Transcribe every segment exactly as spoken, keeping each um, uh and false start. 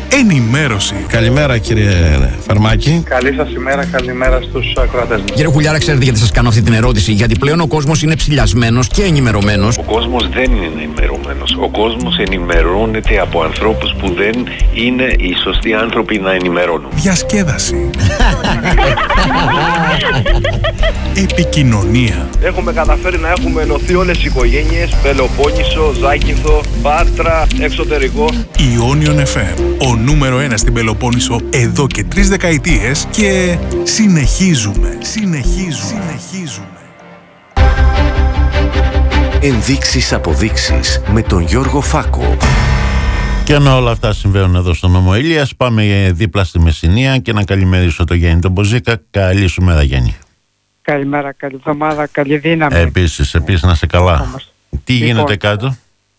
ενημέρωση. Καλημέρα κύριε Φαρμάκη. Καλή σας ημέρα, καλημέρα στους ακροατές μας. Κύριε Χουλιάρα, ξέρετε γιατί σας κάνω αυτή την ερώτηση? Γιατί πλέον ο κόσμος είναι ψηλιασμένος και ενημερωμένος. Ο κόσμος δεν είναι ενημερωμένος. Ο κόσμος ενημερώνεται από ανθρώπους που δεν είναι οι σωστοί άνθρωποι να ενημερώνουν. Διασκέδαση. Επικοινωνία. Έχουμε καταφέρει να έχουμε ενωθεί όλες οι οικογένειες, Πελοπόννησο, Ζάκυνθο, Πάτρα, εξωτερικό. Ιόνιον εφ εμ, ο νούμερο ένα στην Πελοπόννησο εδώ και τρεις δεκαετίες και συνεχίζουμε, συνεχίζουμε, συνεχίζουμε. Ενδείξεις αποδείξεις με τον Γιώργο Φάκο. Και ενώ όλα αυτά συμβαίνουν εδώ στον Νομό Ηλίας, πάμε δίπλα στη Μεσσηνία και να καλημερίσω τον Γιάννη τον Μποζίκα. Καλή σου μέρα, Γιάννη. Καλημέρα, καλή εβδομάδα, καλή δύναμη. Επίσης, επίσης να σε καλά. Τι λοιπόν, γίνεται κάτω?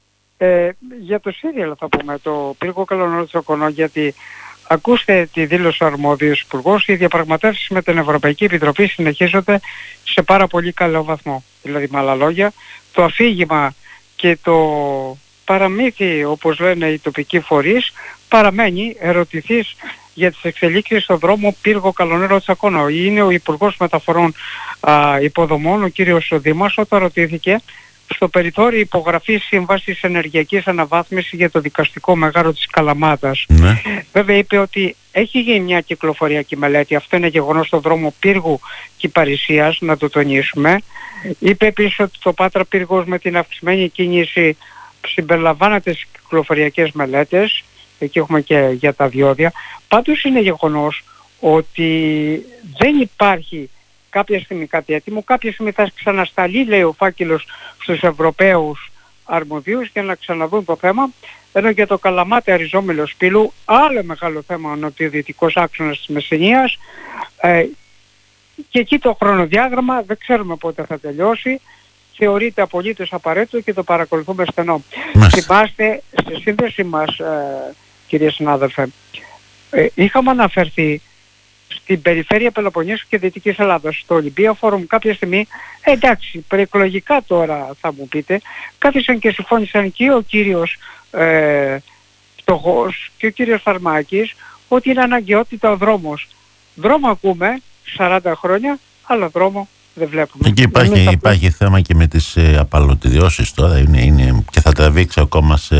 Ε, για το Σύριαλ θα πούμε, το πύργο Καλονότσοκονό, γιατί ακούστε τη δήλωση ο αρμόδιος υπουργός, οι διαπραγματεύσεις με την Ευρωπαϊκή Επιτροπή συνεχίζονται σε πάρα πολύ καλό βαθμό. Δηλαδή με άλλα λόγια, το αφήγημα και το παραμύθι, όπως λένε οι τοπικοί φορείς, παραμένει ερωτηθής για τις εξελίξεις στον δρόμο πύργο Καλονότσοκονό. Είναι ο Υπουργός Μεταφορών α, Υποδομών, ο κύριος Δήμας, όταν ρωτήθηκε στο περιθώριο υπογραφής σύμβασης ενεργειακής αναβάθμισης για το δικαστικό μεγάρο της Καλαμάτας. Ναι. Βέβαια είπε ότι έχει γίνει μια κυκλοφοριακή μελέτη, αυτό είναι γεγονός στον δρόμο Πύργου Κυπαρισίας, να το τονίσουμε. Είπε επίσης ότι το Πάτρα Πύργος με την αυξημένη κίνηση συμπεριλαμβάνεται στις κυκλοφοριακές μελέτες, εκεί έχουμε και για τα διόδια. Πάντως είναι γεγονός ότι δεν υπάρχει κάποια στιγμή κάτι έτοιμο, κάποια στιγμή θα ξανασταλεί, λέει ο φάκελος, στους Ευρωπαίους αρμοδίους για να ξαναδούν το θέμα, ενώ για το Καλαμάτι Αριζόμηλο Σπήλου, άλλο μεγάλο θέμα, ο νοτιοδυτικός άξονας της Μεσσηνίας, ε, και εκεί το χρονοδιάγραμμα δεν ξέρουμε πότε θα τελειώσει, θεωρείται απολύτως απαραίτητο και το παρακολουθούμε στενό. Θυμάστε, στη σύνδεση μας, ε, κύριε συνάδελφε, ε, είχαμε αναφερθεί στην περιφέρεια Πελοποννήσου και Δυτικής Ελλάδας, στο Ολυμπία Φόρουμ κάποια στιγμή, ε, εντάξει, προεκλογικά τώρα θα μου πείτε, κάθισαν και συμφώνησαν και ο κύριος ε, Φτωχός και ο κύριος Φαρμάκης ότι είναι αναγκαιότητα ο δρόμος. Δρόμο ακούμε σαράντα χρόνια, αλλά δρόμο δεν βλέπουμε. Εκεί υπάρχει, θα... υπάρχει θέμα και με τις ε, απαλωτιδιώσεις τώρα, είναι, είναι, και θα τραβήξει ακόμα σε...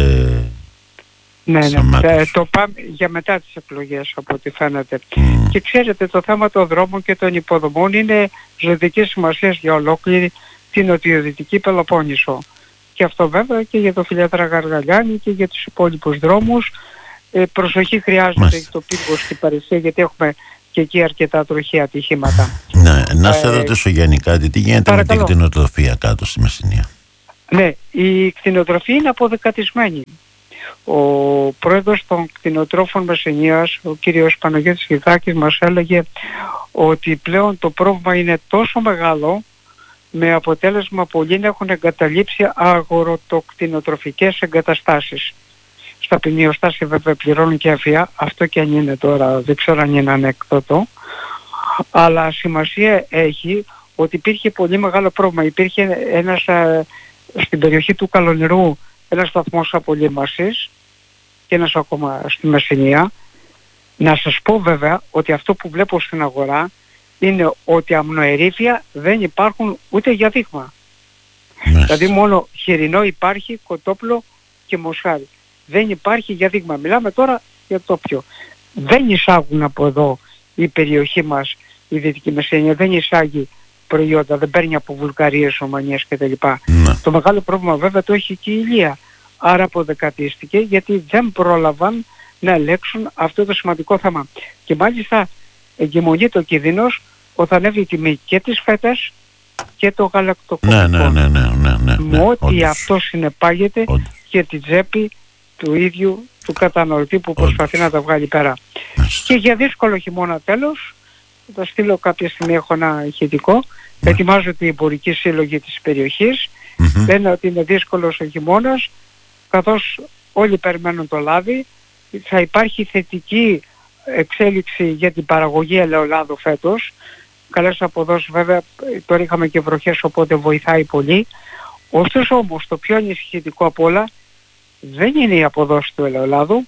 Ναι, ναι, ε, το πάμε για μετά τις εκλογές από ό,τι φαίνεται. Mm. Και ξέρετε, το θέμα των δρόμων και των υποδομών είναι ζωτικής σημασίας για ολόκληρη την νοτιοδυτική Πελοπόννησο. Και αυτό βέβαια και για το Φιλιάτρα Γαργαλιάνη και για τους υπόλοιπους δρόμους. Ε, προσοχή χρειάζεται Μάλιστα. το πύργο στην Παρισία, γιατί έχουμε και εκεί αρκετά τροχαία ατυχήματα. Ναι, να σε ε, ρωτήσω Γιάννη κάτι, τι γίνεται παρακαλώ. με την κτηνοτροφία κάτω στη Μεσσηνία? Ναι, η κτηνοτροφία είναι αποδεκατισμένη. Ο πρόεδρος των κτηνοτρόφων Μεσσηνίας, ο κύριος Παναγιώτης Γιδάκης, μας έλεγε ότι πλέον το πρόβλημα είναι τόσο μεγάλο, με αποτέλεσμα πολλοί να έχουν εγκαταλείψει αγροτοκτηνοτροφικές εγκαταστάσεις. Στα ποινιοστάσια βέβαια πληρώνουν και αφιά, αυτό και αν είναι τώρα, δεν ξέρω αν είναι ανέκδοτο, αλλά σημασία έχει ότι υπήρχε πολύ μεγάλο πρόβλημα. Υπήρχε ένας, στην περιοχή του Καλονερού, ένας σταθμός απολύμασης και ένας ακόμα στη Μεσσηνία. Να σας πω βέβαια ότι αυτό που βλέπω στην αγορά είναι ότι αμνοερήφια δεν υπάρχουν ούτε για δείγμα. Yes. Δηλαδή μόνο χοιρινό υπάρχει, κοτόπουλο και μοσχάρι. Δεν υπάρχει για δείγμα. Μιλάμε τώρα για το πιο. Δεν εισάγουν από εδώ η περιοχή μας, η Δυτική Μεσσηνία, δεν εισάγει προϊόντα, δεν παίρνει από Βουλγαρίες, Ρωμανίες κτλ. Mm. Το μεγάλο πρόβλημα βέβαια το έχει και η Ηλία. Άρα αποδεκατίστηκε γιατί δεν πρόλαβαν να ελέγξουν αυτό το σημαντικό θέμα. Και μάλιστα εγκυμονεί το κίνδυνος όταν ανέβει η τιμή και της φέτας και το γαλακτοκομικό. Ναι, ναι, ναι, ναι, ναι, ναι, με ό,τι αυτό συνεπάγεται και την τσέπη του ίδιου του κατανοητή που προσπαθεί να τα βγάλει πέρα. Και για δύσκολο χειμώνα τέλος, θα τα στείλω κάποια στιγμή, έχω ένα ηχητικό, ετοιμάζονται οι εμπορικοί σύλλογοι της περιοχής, mm-hmm. λένε ότι είναι δύσκολος ο χειμώνας, καθώς όλοι περιμένουν το λάδι, θα υπάρχει θετική εξέλιξη για την παραγωγή ελαιολάδου φέτος. Καλές αποδόσεις βέβαια, τώρα είχαμε και βροχές οπότε βοηθάει πολύ. Ωστόσο όμως το πιο ανησυχητικό απ' όλα δεν είναι η αποδόση του ελαιολάδου,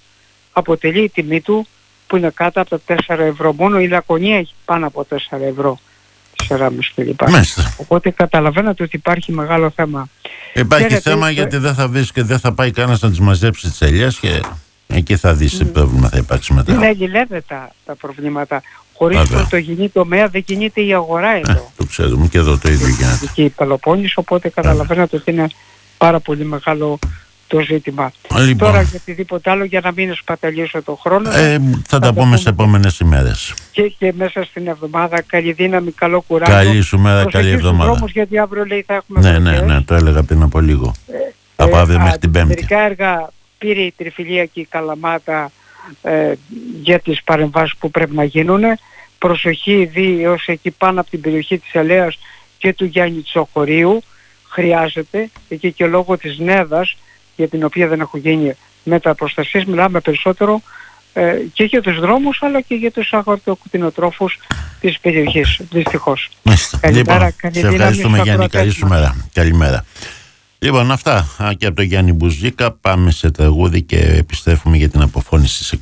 αποτελεί η τιμή του που είναι κάτω από τα τέσσερα ευρώ. Μόνο η Λακωνία έχει πάνω από τέσσερα ευρώ, τέσσερα κόμμα πέντε κλπ. Μάλιστα. Οπότε καταλαβαίνετε ότι υπάρχει μεγάλο θέμα. Υπάρχει Ξέρετε, θέμα ε, γιατί δεν θα δεις και δεν θα πάει κανένας να τις μαζέψει τις ελιές και εκεί θα δεις τι πρόβλημα θα υπάρξει μετά. Είναι αλληλένδετα τα, τα προβλήματα. Χωρίς Βέβαια. πρωτογενή τομέα δεν κινείται η αγορά Ε, εδώ. το ξέρουμε και εδώ το ίδιο γίνεται. Και η Πελοπόννησο, οπότε καταλαβαίνετε ότι είναι πάρα πολύ μεγάλο το ζήτημα. Λοιπόν. Τώρα για οτιδήποτε άλλο, για να μην σπαταλήσω το χρόνο, Ε, θα τα πούμε σε επόμενες ημέρες. και, και μέσα στην εβδομάδα καλή δύναμη, καλό κουράγιο. Καλή σου μέρα, Προσοχή καλή στους εβδομάδα. δρόμους, γιατί αύριο λέει θα έχουμε Ναι, ναι, βροχές. ναι, το έλεγα πριν από λίγο. Ε, Από αύριο α, μέχρι την Πέμπτη. Μερικά έργα πήρε η Τριφυλία και η Καλαμάτα ε, για τις παρεμβάσεις που πρέπει να γίνουν. Προσοχή ιδίως εκεί πάνω από την περιοχή της Ελέας και του Γιάννη Τσοχωρίου. Χρειάζεται, εκεί και λόγω της Νέδας, για την οποία δεν έχουν γίνει μεταπροστασίες, μιλάμε περισσότερο ε, και για τους δρόμους αλλά και για τους αγροτοκτηνοτρόφους της περιοχής, δυστυχώς. Μάλιστα. Καλημέρα, Λοιπόν, καλή σε δύναμη ευχαριστούμε στους Γιάννη, ακροατές καλή σου μας. μέρα. Καλημέρα. Λοιπόν, αυτά Α, και από τον Γιάννη Μπουζίκα πάμε σε τραγούδι και επιστρέφουμε για την αποφώνηση της εκπομπής.